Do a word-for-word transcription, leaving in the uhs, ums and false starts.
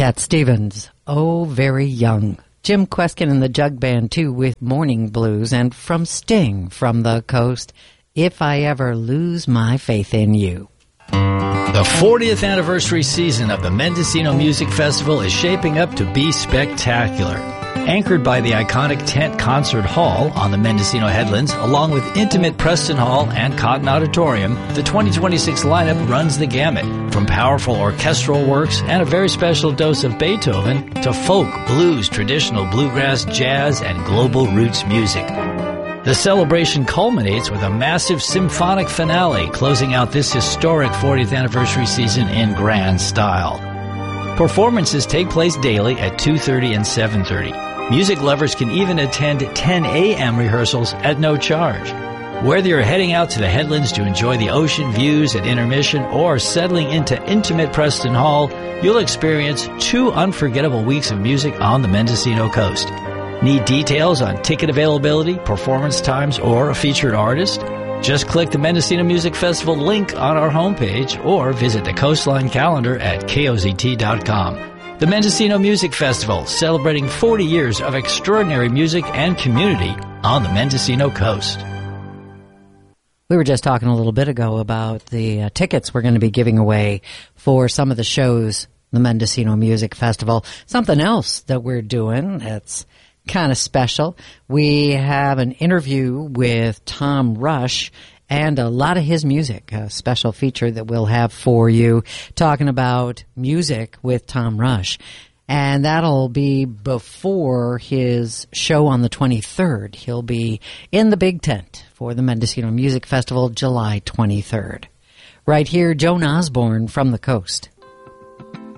Cat Stevens, Oh Very Young. Jim Kweskin and the Jug Band, too, with Morning Blues. And from Sting, from the coast, If I Ever Lose My Faith in You. The fortieth anniversary season of the Mendocino Music Festival is shaping up to be spectacular. Anchored by the iconic Tent Concert Hall on the Mendocino Headlands, along with intimate Preston Hall and Cotton Auditorium, the twenty twenty-six lineup runs the gamut, from powerful orchestral works and a very special dose of Beethoven to folk, blues, traditional bluegrass, jazz, and global roots music. The celebration culminates with a massive symphonic finale, closing out this historic fortieth anniversary season in grand style. Performances take place daily at two thirty and seven thirty. Music lovers can even attend ten a.m. rehearsals at no charge. Whether you're heading out to the Headlands to enjoy the ocean views at intermission or settling into intimate Preston Hall, you'll experience two unforgettable weeks of music on the Mendocino coast. Need details on ticket availability, performance times, or a featured artist? Just click the Mendocino Music Festival link on our homepage or visit the Coastline calendar at K O Z T dot com. The Mendocino Music Festival, celebrating forty years of extraordinary music and community on the Mendocino coast. We were just talking a little bit ago about the uh, tickets we're going to be giving away for some of the shows, the Mendocino Music Festival. Something else that we're doing that's kind of special. We have an interview with Tom Rush and a lot of his music, a special feature that we'll have for you, talking about music with Tom Rush. And that'll be before his show on the twenty-third. He'll be in the Big Tent for the Mendocino Music Festival, July twenty-third. Right here, Joan Osborne from the coast.